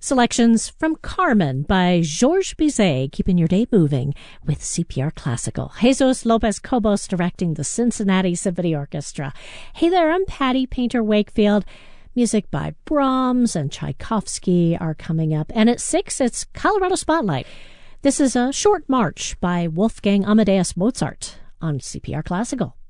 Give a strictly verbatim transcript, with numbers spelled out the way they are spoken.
Selections from Carmen by Georges Bizet, keeping your day moving with C P R Classical. Jesus Lopez-Cobos directing the Cincinnati Symphony Orchestra. Hey there, I'm Patty Painter Wakefield. Music by Brahms and Tchaikovsky are coming up. And at six, it's Colorado Spotlight. This is a short march by Wolfgang Amadeus Mozart on C P R Classical.